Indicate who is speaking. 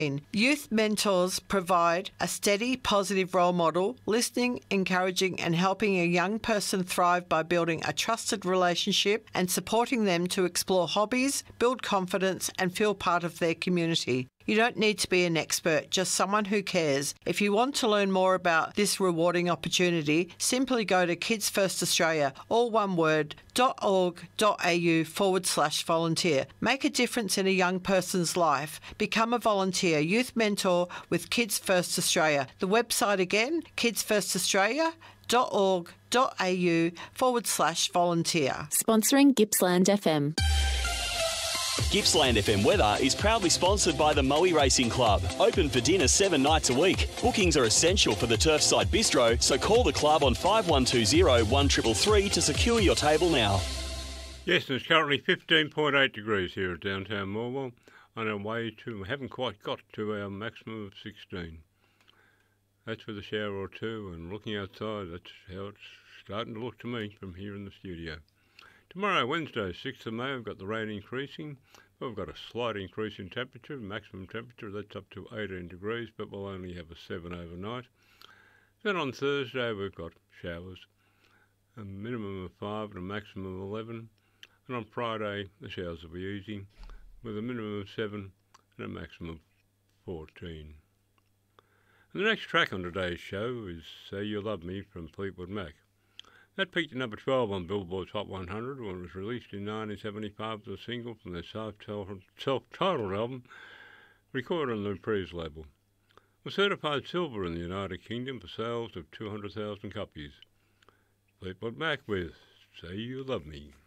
Speaker 1: Youth mentors provide a steady, positive role model, listening, encouraging and helping a young person thrive by building a trusted relationship and supporting them to explore hobbies, build confidence and feel part of their community. You don't need to be an expert, just someone who cares. If you want to learn more about this rewarding opportunity, simply go to Kids First Australia, all one word, .org.au/volunteer. Make a difference in a young person's life. Become a volunteer, youth mentor with Kids First Australia. The website again, kidsfirstaustralia.org.au/volunteer.
Speaker 2: Sponsoring Gippsland FM.
Speaker 3: Gippsland FM Weather is proudly sponsored by the Moe Racing Club. Open for dinner 7 nights a week. Bookings are essential for the Turfside Bistro, so call the club on 5120 1333 to secure your table now.
Speaker 4: Yes, and it's currently 15.8 degrees here at downtown Morwell. On our way to, haven't quite got to our maximum of 16. That's with a shower or two, and looking outside, that's how it's starting to look to me from here in the studio. Tomorrow, Wednesday, 6th of May, we've got the rain increasing. We've got a slight increase in temperature, maximum temperature, that's up to 18 degrees, but we'll only have a 7 overnight. Then on Thursday, we've got showers, a minimum of 5 and a maximum of 11. And on Friday, the showers will be easy, with a minimum of 7 and a maximum of 14. And the next track on today's show is Say You Love Me from Fleetwood Mac. That peaked at number 12 on Billboard's Hot 100 when it was released in 1975 as a single from their self-titled album, recorded on the Reprise label. It was certified silver in the United Kingdom for sales of 200,000 copies. Fleetwood Mac with Say You Love Me.